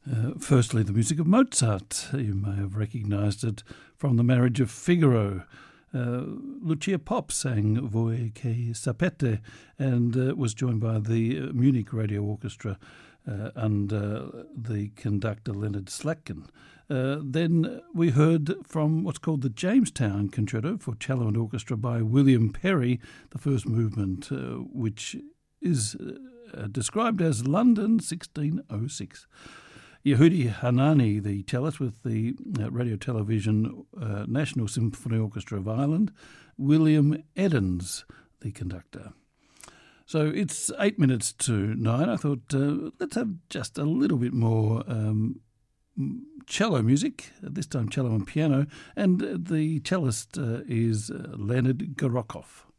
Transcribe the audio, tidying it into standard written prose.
Firstly, the music of Mozart. You may have recognised it from The Marriage of Figaro. Lucia Pop sang Voi che sapete and was joined by the Munich Radio Orchestra under the conductor Leonard Slatkin. Then we heard from what's called the Jamestown Concerto for Cello and Orchestra by William Perry, the first movement, which is described as London 1606. Yehudi Hanani, the cellist with the Radio Television National Symphony Orchestra of Ireland, William Eddins, the conductor. So it's 8 minutes to 9. I thought let's have just a little bit more cello music, this time cello and piano, and the cellist is Leonard Gorokov.